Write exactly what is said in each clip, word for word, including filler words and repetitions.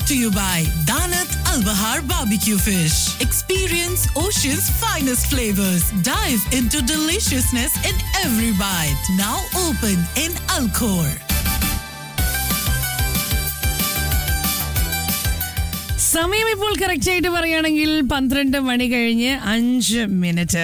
to you by Danat Al Bahar Barbecue Fish. Experience Ocean's finest flavors. Dive into deliciousness in every bite. Now open in Alcor. സമയം ഇപ്പോൾ correct ആയിട്ട് പറയുകയാണെങ്കിൽ പന്ത്രണ്ട് മണി കഴിഞ്ഞ് അഞ്ച് minute.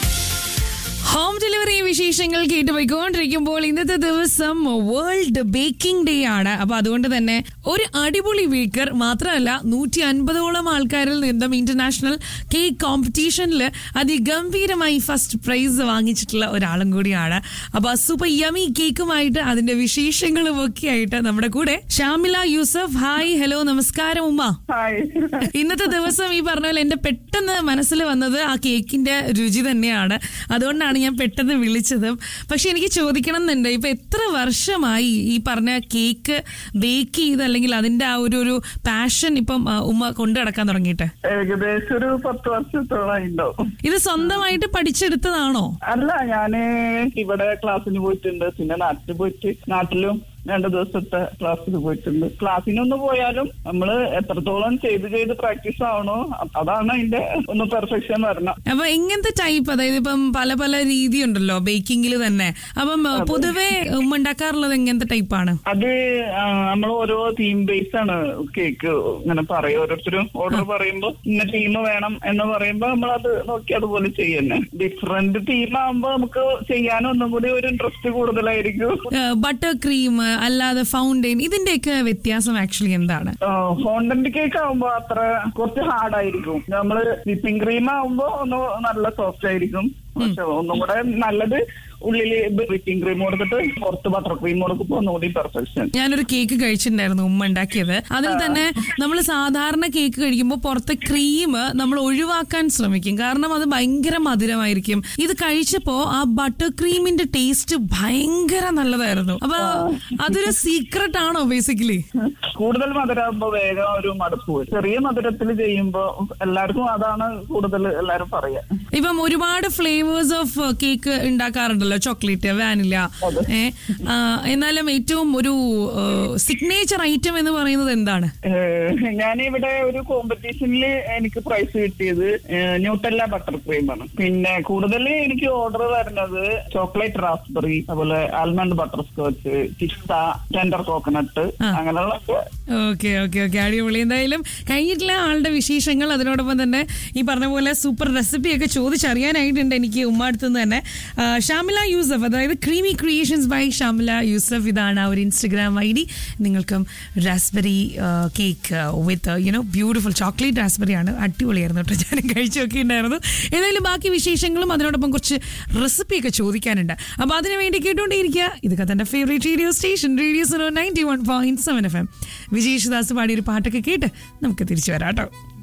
Home delivery വിശേഷങ്ങൾ കേട്ടുപോയിക്കൊണ്ടിരിക്കുമ്പോൾ ഇന്നത്തെ ദിവസം വേൾഡ് ബേക്കിംഗ് ഡേ ആണ്. അപ്പൊ അതുകൊണ്ട് തന്നെ ഒരു അടിപൊളി ബേക്കർ മാത്രമല്ല, നൂറ്റി അൻപതോളം ആൾക്കാരിൽ നിന്നും ഇന്റർനാഷണൽ കേക്ക് കോമ്പറ്റീഷനിൽ അതിഗംഭീരമായി ഫസ്റ്റ് പ്രൈസ് വാങ്ങിച്ചിട്ടുള്ള ഒരാളും കൂടിയാണ്. അപ്പൊ സൂപ്പർ യമി കേക്കുമായിട്ട് അതിന്റെ വിശേഷങ്ങളും ഒക്കെ ആയിട്ട് നമ്മുടെ കൂടെ ഷാമില യൂസഫ്. ഹായ്, ഹലോ, നമസ്കാരം ഉമ്മ. ഇന്നത്തെ ദിവസം ഈ പറഞ്ഞ പോലെ എന്റെ പെട്ടെന്ന് മനസ്സിൽ വന്നത് ആ കേക്കിന്റെ രുചി തന്നെയാണ്. അതുകൊണ്ടാണ് ഞാൻ പെട്ടെന്ന് വിളിച്ചതും. പക്ഷെ എനിക്ക് ചോദിക്കണം എന്നുണ്ട്, ഇപ്പൊ എത്ര വർഷമായി ഈ പറഞ്ഞ കേക്ക് ബേക്ക് ചെയ്ത് അല്ലെങ്കിൽ അതിന്റെ ആ ഒരു ഒരു പാഷൻ ഇപ്പം ഉമ്മ കൊണ്ടു നടക്കാൻ തുടങ്ങിയിട്ട്? ഏകദേശം ഒരു പത്ത് വർഷത്തോളം ഉണ്ടാവും. ഇത് സ്വന്തമായിട്ട് പഠിച്ചെടുത്തതാണോ? അല്ല, ഞാന് ഇവിടെ ക്ലാസ്സിന് പോയിട്ടുണ്ട്, പിന്നെ നാട്ടിൽ പോയിട്ട് നാട്ടിലും രണ്ടു ദിവസത്തെ ക്ലാസ്സിൽ പോയിട്ടുണ്ട്. ക്ലാസ്സിനൊന്ന് പോയാലും നമ്മള് എത്രത്തോളം ചെയ്ത് ചെയ്ത് പ്രാക്ടീസ് ആവണോ അതാണ് അതിന്റെ ഒന്ന് പെർഫെക്ഷൻ വരണം. അപ്പൊ എങ്ങനത്തെ ടൈപ്പ്, അതായത് ഇപ്പം പല പല രീതി ഉണ്ടല്ലോ ബേക്കിംഗിൽ തന്നെ. അപ്പം പൊതുവെ ഉമ്മ ഉണ്ടാക്കാറുള്ളത് എങ്ങനത്തെ ടൈപ്പാണ്? അത് നമ്മൾ ഓരോ തീം ബേസ് ആണ് കേക്ക് ഇങ്ങനെ പറയും. ഓരോരുത്തരും ഓർഡർ പറയുമ്പോ ഇന്ന തീം വേണം എന്ന് പറയുമ്പോ നമ്മൾ അത് നോക്കി അതുപോലെ ചെയ്യുന്നേ. ഡിഫറെന്റ് തീം ആകുമ്പോ നമുക്ക് ചെയ്യാനും ഒന്നും കൂടി ഒരു ഇൻട്രസ്റ്റ് കൂടുതലായിരിക്കും. ബട്ടർ ക്രീം അല്ലാതെ ഫൗണ്ടൈൻ, ഇതിന്റെയൊക്കെ വ്യത്യാസം ആക്ച്വലി എന്താണ്? ഫൗണ്ടന്റ് കേക്ക് ആവുമ്പോ അത്ര കുറച്ച് ഹാർഡ് ആയിരിക്കും. നമ്മള് വിപ്പിംഗ് ക്രീം ആവുമ്പോ ഒന്ന് നല്ല സോഫ്റ്റ് ആയിരിക്കും. പക്ഷെ ഒന്നും കൂടെ നല്ലത് ഉള്ളില് വിപ്പിംഗ് ക്രീം കൊടുത്തിട്ട് പുറത്ത് ബട്ടർ ക്രീം കൊടുക്കുമ്പോ ഒന്നുകൂടി പെർഫെക്ഷൻ. ഞാനൊരു കേക്ക് കഴിച്ചിട്ടുണ്ടായിരുന്നു ഉമ്മ ഉണ്ടാക്കിയത്. അതിൽ തന്നെ നമ്മൾ സാധാരണ കേക്ക് കഴിക്കുമ്പോൾ പുറത്തെ ക്രീം നമ്മൾ ഒഴിവാക്കാൻ ശ്രമിക്കും, കാരണം അത് ഭയങ്കര മധുരമായിരിക്കും. ഇത് കഴിച്ചപ്പോ ആ ബട്ടർ ക്രീമിന്റെ ടേസ്റ്റ് ഭയങ്കര നല്ലതായിരുന്നു. അപ്പൊ അതൊരു സീക്രട്ട് ആണോ ബേസിക്കലി? കൂടുതൽ മധുരമാകുമ്പോ വേഗം ഒരു മടുപ്പ് വരും. ചെറിയ മധുരത്തിൽ ചെയ്യുമ്പോ എല്ലാവർക്കും അതാണ് കൂടുതൽ എല്ലാരും പറയാ. ഇപ്പം ഒരുപാട് flavours of cake ഉണ്ടാക്കാറുണ്ടല്ലോ, chocolate, vanilla. ഏഹ് എന്നാലും ഏറ്റവും ഒരു സിഗ്നേച്ചർ ഐറ്റം എന്ന് പറയുന്നത് എന്താണ്? ഞാനിവിടെ ഒരു കോമ്പറ്റീഷനിൽ എനിക്ക് പ്രൈസ് കിട്ടിയത് ന്യൂട്ടെല്ല ബട്ടർ ക്രീമാണ്. പിന്നെ കൂടുതൽ എനിക്ക് ഓർഡർ വരുന്നത് ചോക്ലേറ്റ് റാസ്ബെറി, അതുപോലെ ആൽമണ്ട് ബട്ടർ സ്കോച്ച്, പിസ്ത, ടെൻഡർ കോക്കനട്ട്, അങ്ങനെയുള്ള. ഓക്കെ ഓക്കെ ഓക്കെ അടിപൊളി. എന്തായാലും കഴിഞ്ഞിട്ടുള്ള ആളുടെ വിശേഷങ്ങൾ, അതിനോടൊപ്പം തന്നെ ഈ പറഞ്ഞ പോലെ സൂപ്പർ റെസിപ്പി ഒക്കെ ചോദിച്ചറിയാനായിട്ടുണ്ട് എനിക്ക് ഉമ്മ അടുത്തുനിന്ന് തന്നെ. ഷാമില യൂസഫ്, അതായത് creamy creations by Shamila Yusuf, ഇതാണ് ഒരു ഇൻസ്റ്റഗ്രാം ഐ ഡി. നിങ്ങൾക്കും റാസ്ബെറി കേക്ക് വിത്ത് യുനോ ബ്യൂട്ടിഫുൾ ചോക്ലേറ്റ് റാസ്ബെറി ആണ്, അടിപൊളിയായിരുന്നു കേട്ടോ. ഞാനും കഴിച്ചു നോക്കി ഉണ്ടായിരുന്നു. ഏതായാലും ബാക്കി വിശേഷങ്ങളും അതിനോടൊപ്പം കുറച്ച് റെസിപ്പിയൊക്കെ ചോദിക്കാനുണ്ട്. അപ്പൊ അതിനു വേണ്ടി കേട്ടുകൊണ്ടേയിരിക്കുക. ഇതൊക്കെ തന്നെ favourite radio station radio zero ninety one point seven F M. Vijay Yesudas പാടിയൊരു പാട്ടൊക്കെ കേട്ട് നമുക്ക് തിരിച്ചു വരാം കേട്ടോ.